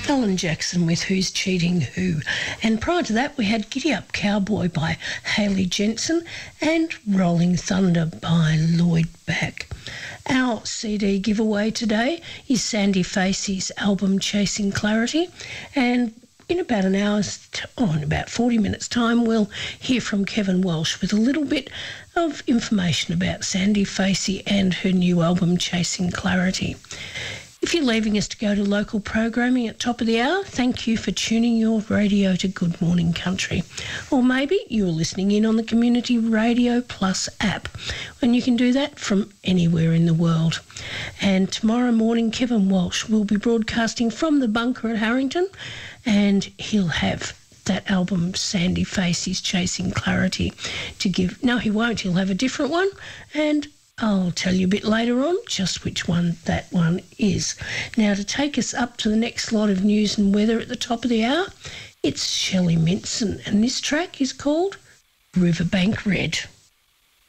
Alan Jackson with Who's Cheating Who. And prior to that, we had Giddy Up Cowboy by Hayley Jensen and Rolling Thunder by Lloyd Back. Our CD giveaway today is Sandy Facey's album Chasing Clarity, and in about an hour's, in about 40 minutes' time, we'll hear from Kevin Walsh with a little bit of information about Sandy Facey and her new album Chasing Clarity. If you're leaving us to go to local programming at top of the hour, thank you for tuning your radio to Good Morning Country. Or maybe you're listening in on the Community Radio Plus app, and you can do that from anywhere in the world. And tomorrow morning, Kevin Walsh will be broadcasting from the bunker at Harrington, and he'll have that album Sandy Facey's Chasing Clarity to give. No, he won't. He'll have a different one, and I'll tell you a bit later on just which one that one is. Now, to take us up to the next lot of news and weather at the top of the hour, it's Shelley Minson, and this track is called Riverbank Red.